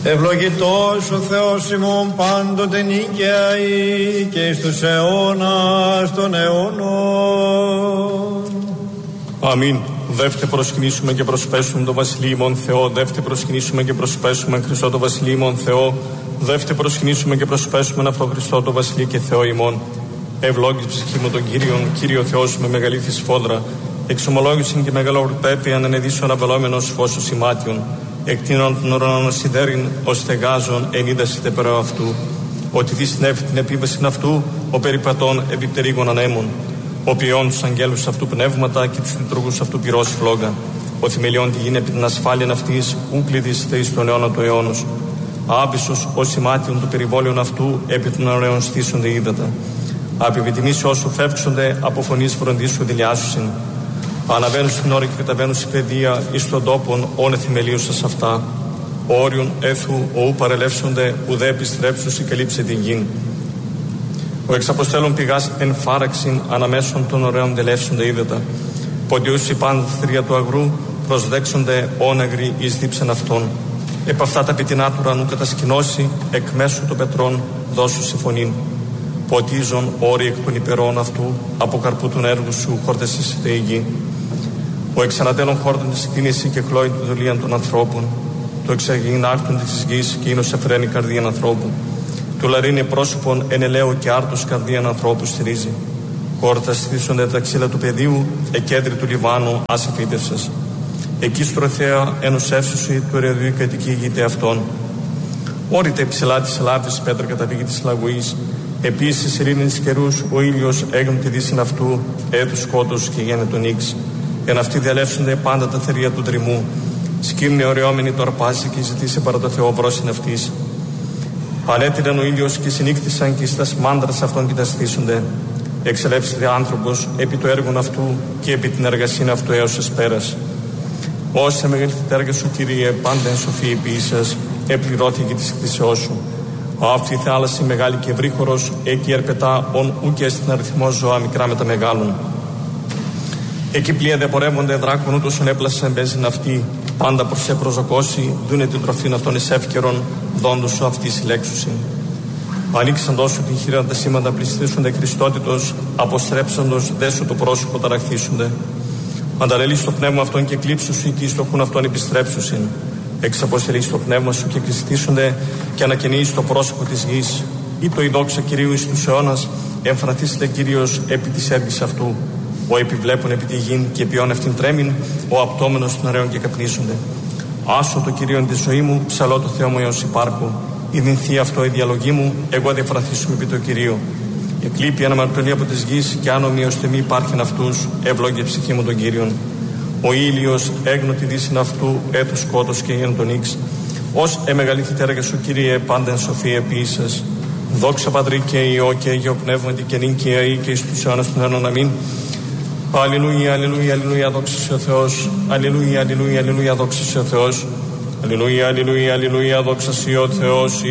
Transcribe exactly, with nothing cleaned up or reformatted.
Ευλογητός ο Θεός ημών πάντοτε νίκαιαη και εις τους αιώνας των αιώνων. Αμήν. Δεύτε προσκυνήσουμε και προσπέσουμε το Βασιλείο ημών Θεό. Δεύτε προσκυνήσουμε και προσπέσουμε Χριστό το Βασιλείο ημών Θεό. Δεύτε προσκυνήσουμε και προσπέσουμε αυτό Χριστό το Βασιλείο και Θεό ημών. Ευλόγης ψυχή μου τον Κύριον, Κύριο Θεός με μεγαλήθη σφόδρα. Εξομολόγησιν και μεγαλοπρέπειαν ανεδίσσον αβελόμενος φως σημάτιον. Εκτείνον των ουρανών σιδέριν, ω στεγάζον ενίδασιτε περό αυτού. Ότι δι συνέφη την επίβαση αυτού, ο περιπατών επιπτερίγων ανέμων. Ο ποιόν του αγγέλου αυτού πνεύματα και του λειτουργού αυτού πυρός φλόγα. Ο θημελιών τη γίνει επί την ασφάλεια αυτή, ούκληδη ει τον αιώνα του αιώνο. Άβυσο ω σημάτιον του περιβόλιον αυτού, επί των ωραίων στήσονται ύδατα. Απειβητιμήσει όσου φεύξονται, από φωνή φροντίσου δηλιάζουσιν. Αναβαίνουν στην ώρα και καταβαίνουν στην παιδεία εις των τόπων όν εθιμελίουσας αυτά. Όριον έθου οού παρελεύσονται ουδέ επιστρέψους ή καλύψε την γην. Ο εξαποστέλων πηγάς εν φάραξιν αναμέσων των ωραίων τελεύσονται είδετα. Ποντιούς οι πάνθρια του αγρού προσδέξονται όναγροι εις δίψεν αυτών. Επ' αυτά τα πιτινά του ουρανού κατασκηνώσει εκ μέσου των πετρών δώσου συμφωνήν. Ποτίζον όροι εκ των υπερών αυτού από καρπού των έργου σου χορτεσίσετε η γη. Ο εξανατέλων χόρτων της κτίνηση και κλώει του δουλείαν των ανθρώπων. Το εξαγεινάκτων της γης και είναι εφραίνει καρδίαν ανθρώπου. Του λαρίνει πρόσωπον εν ελαίου και άρτος καρδίαν ανθρώπου στηρίζει. Χόρτα στήσονται τα ξύλα του πεδίου, εκέντρη του Λιβάνου ασυφίτευσας. Εκεί στρωθέα ενωσεύσουσι του ερεδιού κατοικήγητε αυτών. Όρειτε ψηλά της λάβης πέτρα καταβήγη της λαγωής. Επίσης ειρήνης καιρούς ο ήλιος έγνω τη δύσιν αυτού, έδου σκότους και γένε τον ίξ. Εν αυτοί διαλεύσονται πάντα τα θερία του δρυμού. Σκύμνη ωρεόμενη το αρπάζει και ζητήσει παρά το Θεό βρόσιν αυτής. Πανέτειναν ο ήλιος και συνύκτησαν και στα μάντρας αυτών κοιταστήσονται. Εξελεύσεται άνθρωπος επί το έργον αυτού και επί την εργασία αυτού έως εσπέρας. Όσε μεγαλύτερη έργα σου, Κύριε, πάντα εν σοφία ποιήσας, επληρώθηκε της κτήσεώς σου. Αυτή η θάλασσα μεγάλη και ευρύχωρος, εκεί ερπετά ον ούκε στην αριθμό ζώα μικρά με τα μεγάλων. Εκεί πλοία δεν πορεύονται δράκων ούτως ον έπλασαν μπέζιν αυτή, πάντα προς σε προζωκώσει, δούνε την τροφήν αυτών εις εύκαιρον, δόντος σου αυτή συλλέξουσιν. Ανοίξαν τόσο την χείρα τα σήματα πληστήσονται Χριστότητος, αποστρέψαντος δέσου το πρόσωπο ταραχθήσονται. Ανταρελείς το πνεύμα αυτών και κλείψουσι και εις το χούν αυτών επιστρέψουσιν. Εξαποστελείς το πνεύμα σου και κλειστήσονται και ανακαινείς το πρόσωπο της γης. Ή το η δόξα Κυρίου εις τους αιώνας, εμφανιστήσεται Κύριος επί της έργης αυτού. Ο επιβλέπουν επί τη γην και επιών αυτήν τρέμην, ο απτόμενος των ωραίων και καπνίζονται. Άσο το Κυρίον τη ζωή μου, ψαλώ το Θεό μου έως υπάρχω. Η δινθεί αυτό η διαλογή μου, εγώ διαφραθήσουμε επί το Κυρίο. Εκλείπει αναμαρτωλή από της γης και άνομοι ως τιμή υπάρχειν αυτούς, ευλόγη ψυχή μου τον Κύριον. Ο ήλιος έγνω τη δύσιν αυτού, έτου σκότος και γένω τον ίξ. Ως εμεγαλήθη τέργα σου, Κύριε, πάντα εν σοφία επίσης. Δόξα Πατρί και Υιό και Αγίο Πνεύματι και νυν και αεί και εις τους αιώνας των αιώνων. Αμήν. Αλληλούια, αλληλούια, αλληλούια, δόξα σε ο Θεός. Αλληλούια, αλληλούια, αλληλούια, δόξα σε ο Θεός. Αλληλούια, αλληλούια, αλληλούια, δόξα σε ο Θεός.